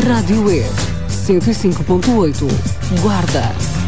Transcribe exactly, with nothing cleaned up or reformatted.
Rádio E, cento e cinco ponto oito. Guarda.